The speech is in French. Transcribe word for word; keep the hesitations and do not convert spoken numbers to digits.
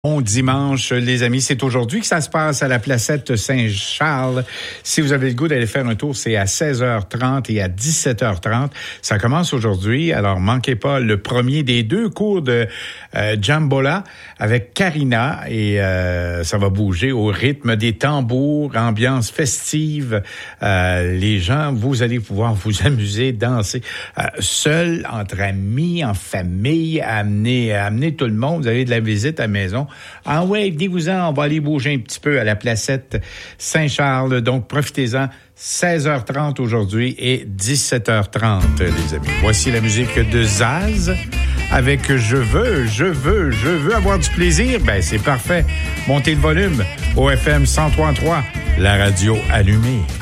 Bon dimanche, les amis. C'est aujourd'hui que ça se passe à la Placette Saint-Charles. Si vous avez le goût d'aller faire un tour, c'est à seize heures trente et à dix-sept heures trente. Ça commence aujourd'hui, alors manquez pas le premier des deux cours de euh, Djambola avec Karina et euh, ça va bouger au rythme des tambours, ambiance festive. Euh, les gens, vous allez pouvoir vous amuser, danser euh, seul, entre amis, en famille, amener, amener tout le monde. Vous avez de la visite à la maison. Ah ouais, venez-vous-en, on va aller bouger un petit peu à la Placette Saint-Charles. Donc, profitez-en, seize heures trente aujourd'hui et dix-sept heures trente, les amis. Voici la musique de Zaz avec « Je veux, je veux, je veux avoir du plaisir ». Ben, c'est parfait. Montez le volume au F M cent trois virgule trois, la radio allumée.